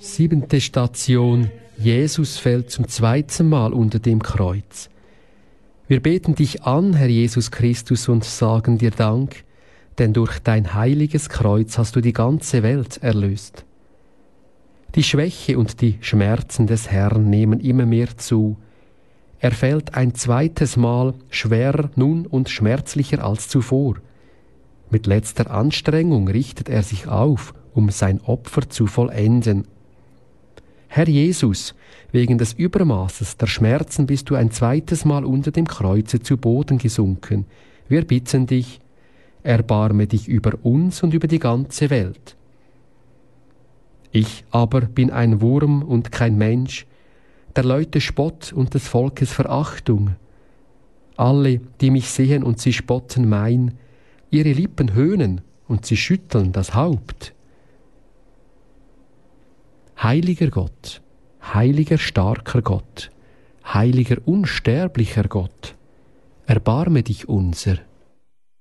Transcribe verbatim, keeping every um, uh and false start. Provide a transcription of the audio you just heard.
Siebente Station. Jesus fällt zum zweiten Mal unter dem Kreuz. Wir beten dich an, Herr Jesus Christus, und sagen dir Dank, denn durch dein heiliges Kreuz hast du die ganze Welt erlöst. Die Schwäche und die Schmerzen des Herrn nehmen immer mehr zu. Er fällt ein zweites Mal schwerer nun und schmerzlicher als zuvor. Mit letzter Anstrengung richtet er sich auf, um sein Opfer zu vollenden. Herr Jesus, wegen des Übermaßes der Schmerzen bist du ein zweites Mal unter dem Kreuze zu Boden gesunken. Wir bitten dich, erbarme dich über uns und über die ganze Welt. Ich aber bin ein Wurm und kein Mensch, der Leute Spott und des Volkes Verachtung. Alle, die mich sehen und sie spotten mein, ihre Lippen höhnen und sie schütteln das Haupt. Heiliger Gott, heiliger starker Gott, heiliger unsterblicher Gott, erbarme dich unser.